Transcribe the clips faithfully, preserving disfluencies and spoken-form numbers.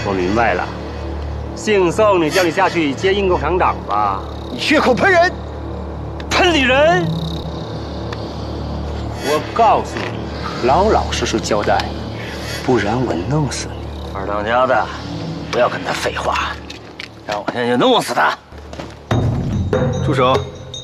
我明白了，姓宋，你叫你下去接应共产党吧。 你血口喷人， 喷你人！我告诉你，老老实实交代，不然我弄死你。 二当家的，不要跟他废话，让我现在就弄死他！ 住手！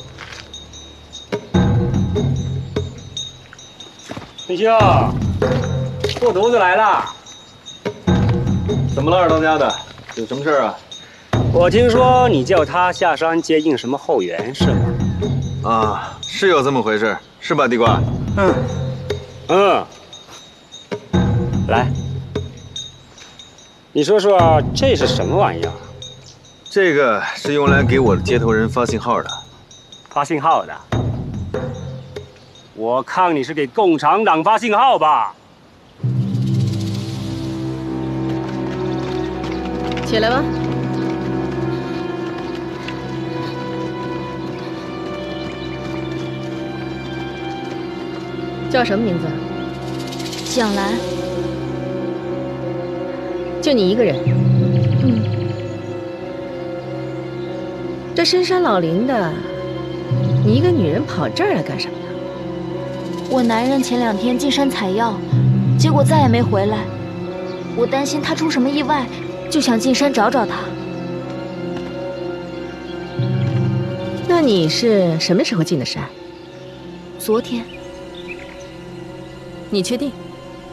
弟兄，护犊子来了。 怎么了，二当家的？有什么事啊？ 我听说你叫他下山接应什么后援是吗？ 啊，是有这么回事，是吧，地瓜？ 嗯，嗯。来，你说说这是什么玩意儿？ 这个是用来给我的接头人发信号的。 发信号的？我看你是给共产党发信号吧？ 起来吧。叫什么名字？ 蒋兰。 就你一个人？ 嗯。 这深山老林的，你一个女人跑这儿来干什么呀？ 我男人前两天进山采药，结果再也没回来。我担心他出什么意外，就想进山找找他。 那你是什么时候进的山？ 昨天。 你确定？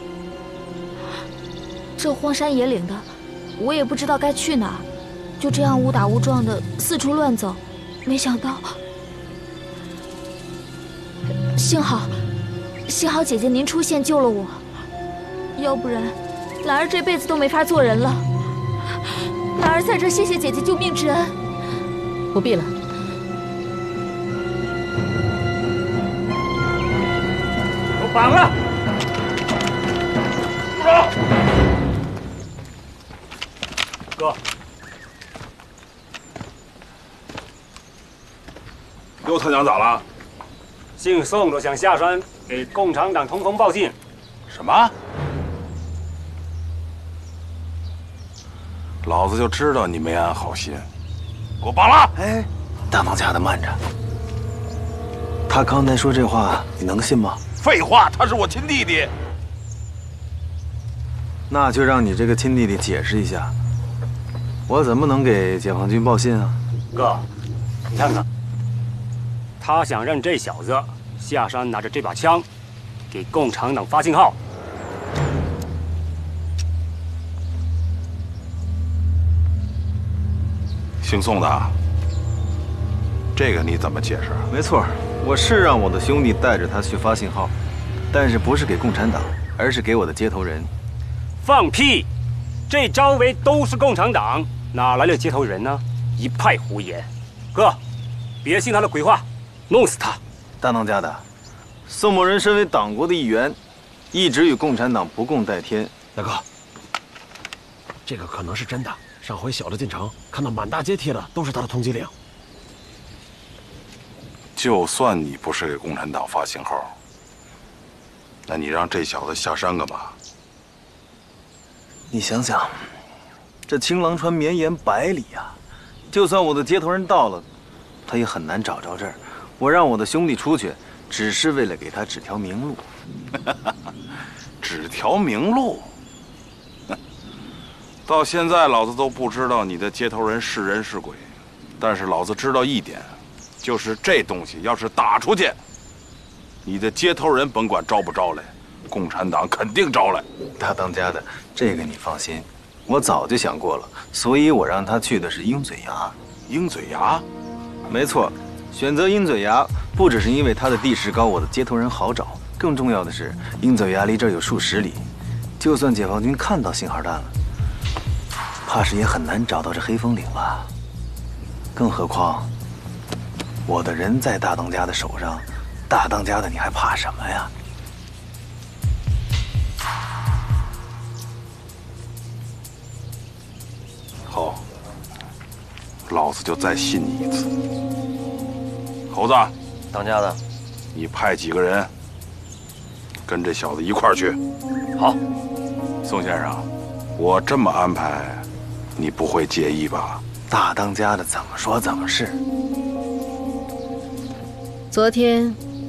这荒山野岭的，我也不知道该去哪儿，就这样误打误撞的四处乱走，没想到，幸好，幸好姐姐您出现救了我，要不然，兰儿这辈子都没法做人了。兰儿在这谢谢姐姐救命之恩。 不必了。 给我绑了！住手！哥， 刘团长咋了？ 姓宋的想下山给共产党通风报信。 什么？老子就知道你没安好心，给我绑了！ 哎，大当家的慢着，他刚才说这话，你能信吗？ 废话，他是我亲弟弟。 那就让你这个亲弟弟解释一下，我怎么能给解放军报信啊？ 哥，你看看，他想让这小子下山拿着这把枪，给共产党发信号。 姓宋的，这个你怎么解释？ 没错，我是让我的兄弟带着他去发信号，但是不是给共产党，而是给我的接头人。 放屁！这周围都是共产党，哪来的接头人呢？一派胡言！哥，别信他的鬼话，弄死他！ 大当家的，宋某人身为党国的一员，一直与共产党不共戴天。 大哥，这个可能是真的。上回小的进城，看到满大街贴的都是他的通缉令。 就算你不是给共产党发信号，那你让这小子下山干嘛？ 你想想，这青狼川绵延百里呀、啊，就算我的接头人到了，他也很难找着这儿。我让我的兄弟出去，只是为了给他指条明路。 指条明路？到现在老子都不知道你的接头人是人是鬼，但是老子知道一点，就是这东西要是打出去，你的接头人甭管招不招来，共产党肯定招来。 大当家的，这个你放心，我早就想过了，所以我让他去的是鹰嘴崖。 鹰嘴崖？ 没错，选择鹰嘴崖不只是因为它的地势高，我的接头人好找，更重要的是鹰嘴崖离这儿有数十里，就算解放军看到信号弹了，怕是也很难找到这黑风岭了。更何况，我的人在大当家的手上，大当家的你还怕什么呀？ 好，老子就再信你一次。猴子， 当家的， 你派几个人跟这小子一块儿去。 好， 宋先生，我这么安排， 你不会介意吧？ 大当家的怎么说怎么是。 昨天